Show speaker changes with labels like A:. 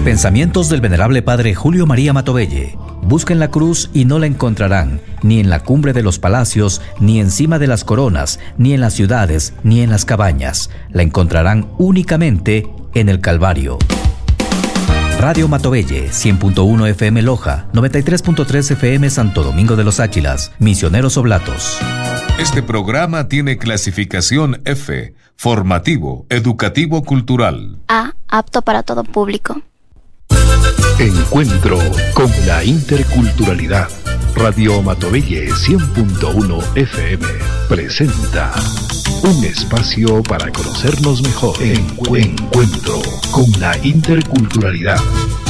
A: Pensamientos del venerable padre Julio María Matovelle. Busquen la cruz y no la encontrarán, ni en la cumbre de los palacios, ni encima de las coronas, ni en las ciudades, ni en las cabañas. La encontrarán únicamente en el Calvario. Radio Matovelle, 100.1 FM Loja, 93.3 FM Santo Domingo de los Áchilas, Misioneros Oblatos.
B: Este programa tiene clasificación F, formativo, educativo, cultural.
C: A, apto para todo público.
D: Encuentro con la interculturalidad. Radio Matovelle 100.1 FM presenta un espacio para conocernos mejor. Encuentro con la interculturalidad.